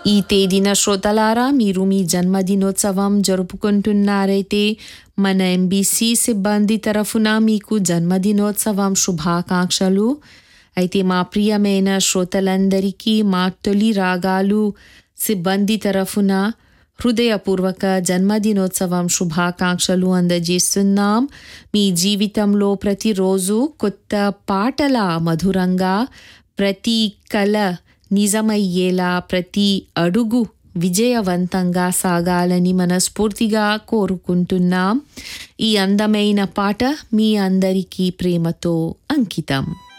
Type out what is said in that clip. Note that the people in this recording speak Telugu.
ఈ తేదీన శ్రోతలారా మీరు మీ జన్మదినోత్సవం జరుపుకుంటున్నారైతే మన ఎంబీసీ సిబ్బంది తరఫున మీకు జన్మదినోత్సవం శుభాకాంక్షలు. అయితే మా ప్రియమైన శ్రోతలందరికీ మా తొలి రాగాలు సిబ్బంది తరఫున హృదయపూర్వక జన్మదినోత్సవం శుభాకాంక్షలు అందజేస్తున్నాం. మీ జీవితంలో ప్రతిరోజు కొత్త పాటల మధురంగా, ప్రతి కల నిజమయ్యేలా, ప్రతి అడుగు విజయవంతంగా సాగాలని మనస్ఫూర్తిగా కోరుకుంటున్నాం. ఈ అందమైన పాట మీ అందరికీ ప్రేమతో అంకితం.